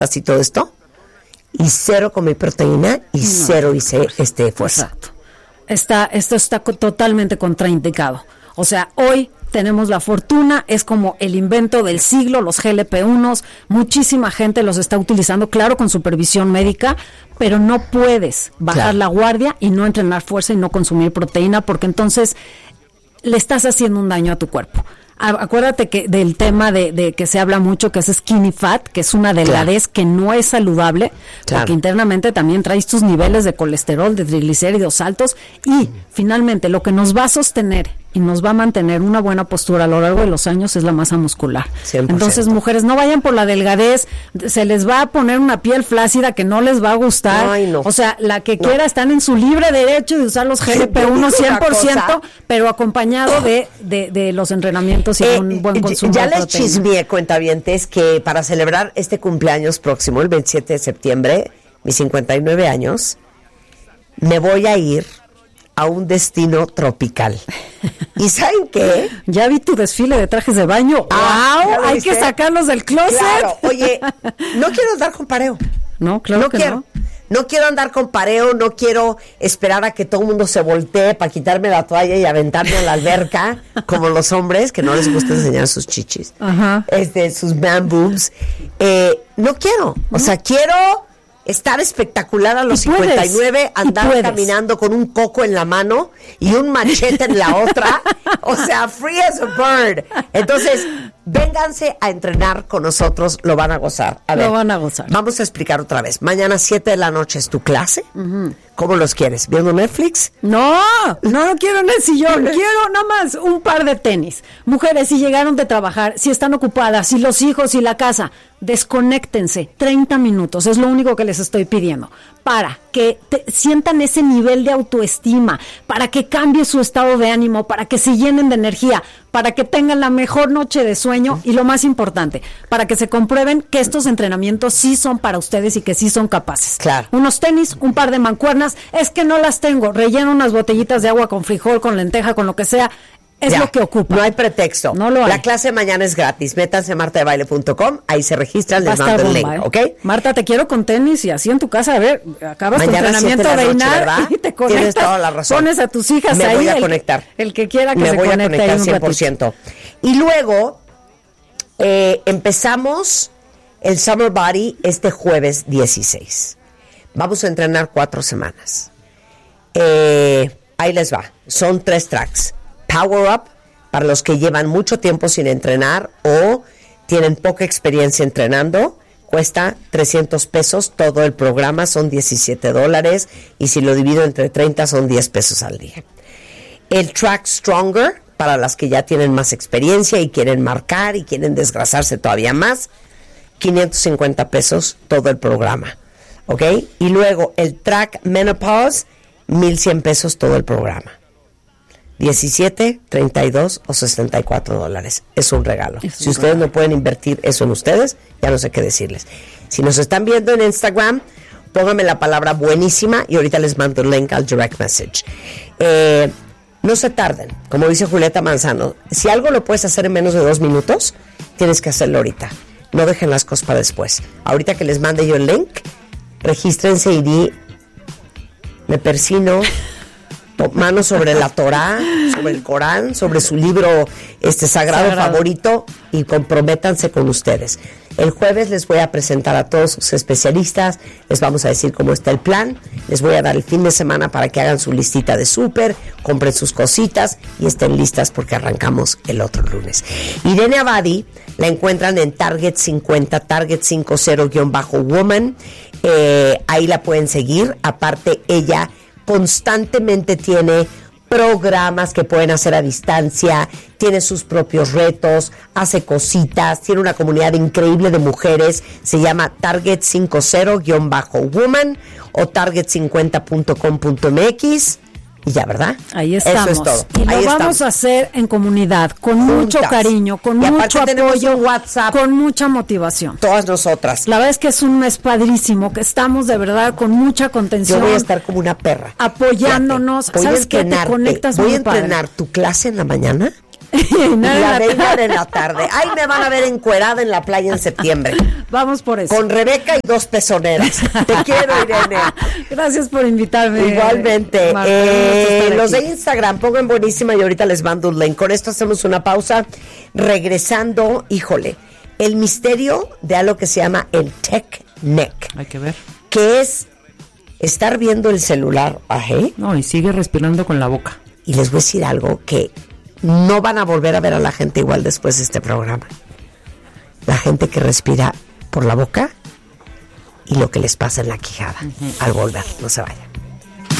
así todo esto, y 0 comí proteína y 0 hice fuerza. Exacto. Esto está totalmente contraindicado. O sea, hoy tenemos la fortuna, es como el invento del siglo, los GLP-1s, muchísima gente los está utilizando, claro, con supervisión médica, pero no puedes bajar la guardia y no entrenar fuerza y no consumir proteína, porque entonces le estás haciendo un daño a tu cuerpo. Acuérdate que del tema de que se habla mucho, que es skinny fat, que es una delgadez que no es saludable, porque internamente también traes tus niveles de colesterol, de triglicéridos altos, y finalmente lo que nos va a sostener y nos va a mantener una buena postura a lo largo de los años es la masa muscular. 100%. Entonces, mujeres, no vayan por la delgadez, se les va a poner una piel flácida que no les va a gustar. Ay, no. O sea, la que quiera, están en su libre derecho de usar los GLP-1 100%, pero acompañado de los entrenamientos y un buen consumo ya de les proteína. chismeé, cuentavientes, que para celebrar este cumpleaños próximo, el 27 de septiembre, mis 59 años, me voy a ir a un destino tropical. ¿Y saben qué? Ya vi tu desfile de trajes de baño. ¡Wow! Hay que sacarlos del closet. Claro, oye, no quiero andar con pareo. No, claro que quiero. No quiero andar con pareo, no quiero esperar a que todo el mundo se voltee para quitarme la toalla y aventarme a la alberca, como los hombres, que no les gusta enseñar sus chichis, sus man boobs. No quiero, o sea, quiero estar espectacular a los 59, andar caminando con un coco en la mano y un machete en la otra, o sea, free as a bird. Entonces, vénganse a entrenar con nosotros, lo van a gozar. A ver, lo van a gozar. Vamos a explicar otra vez. Mañana 7 de la noche es tu clase. ¿Cómo los quieres? ¿Viendo Netflix? No quiero en el sillón, quiero nada más un par de tenis. Mujeres, si llegaron de trabajar, si están ocupadas, si los hijos y la casa, desconéctense 30 minutos, es lo único que les estoy pidiendo, para que sientan ese nivel de autoestima, para que cambie su estado de ánimo, para que se llenen de energía, para que tengan la mejor noche de sueño y lo más importante, para que se comprueben que estos entrenamientos sí son para ustedes y que sí son capaces. Claro. Unos tenis, un par de mancuernas, es que no las tengo, relleno unas botellitas de agua con frijol, con lenteja, con lo que sea. Es lo que ocupa. No hay pretexto. No lo hay. La clase mañana es gratis. Métanse a martadebaile.com, ahí se registran, les mando el link, ¿ok? Marta, te quiero con tenis y así en tu casa, a ver, acabas mañana tu entrenamiento de INAR y te conectas. Tienes toda la razón. Pones a tus hijas me ahí. Me voy a conectar. El que quiera que se conecte. Me voy a conectar 100%. Y luego, empezamos el Summer Body este jueves 16. Vamos a entrenar 4 semanas. Ahí les va. Son 3 tracks. Power Up, para los que llevan mucho tiempo sin entrenar o tienen poca experiencia entrenando, cuesta $300 todo el programa, son $17, y si lo divido entre 30 son $10 al día. El Track Stronger, para las que ya tienen más experiencia y quieren marcar y quieren desgrasarse todavía más, $550 todo el programa, ¿ok? Y luego el Track Menopause, $1,100 todo el programa. 17, 32 o $64. Es un regalo. Si ustedes no pueden invertir eso en ustedes, ya no sé qué decirles. Si nos están viendo en Instagram, pónganme la palabra buenísima y ahorita les mando el link al direct message. No se tarden, como dice Julieta Manzano, si algo lo puedes hacer en menos de 2 minutos, tienes que hacerlo ahorita. No dejen las cosas para después. Ahorita que les mande yo el link, regístrense y me persino, mano sobre la Torá, sobre el Corán, sobre su libro sagrado favorito, y comprométanse con ustedes. El jueves les voy a presentar a todos sus especialistas, les vamos a decir cómo está el plan, les voy a dar el fin de semana para que hagan su listita de súper, compren sus cositas y estén listas porque arrancamos el otro lunes. Irene Abadi la encuentran en Target 50, Target 50-woman, ahí la pueden seguir. Aparte, ella constantemente tiene programas que pueden hacer a distancia, tiene sus propios retos, hace cositas, tiene una comunidad increíble de mujeres, se llama Target 50-woman o target50.com.mx y ya, ¿verdad? Ahí estamos. Eso es todo. Y lo vamos a hacer en comunidad, con mucho cariño, con mucho apoyo, WhatsApp, con mucha motivación. Todas nosotras. La verdad es que es un mes padrísimo, que estamos de verdad con mucha contención. Yo voy a estar como una perra. Apoyándonos. ¿Sabes qué? Te conectas muy padre. Voy a entrenar tu clase en la mañana y la de Ina en la tarde. Ahí me van a ver encuerada en la playa en septiembre. Vamos por eso. Con Rebeca y 2 pezoneras. Te quiero, Irene. Gracias por invitarme. Igualmente. Marta, los de Instagram, pongan buenísima y ahorita les mando un link. Con esto hacemos una pausa. Regresando, híjole, el misterio de algo que se llama el tech neck. Hay que ver. Que es estar viendo el celular. No, y sigue respirando con la boca. Y les voy a decir algo que no van a volver a ver a la gente igual después de este programa. La gente que respira por la boca y lo que les pasa en la quijada al volver. No se vayan.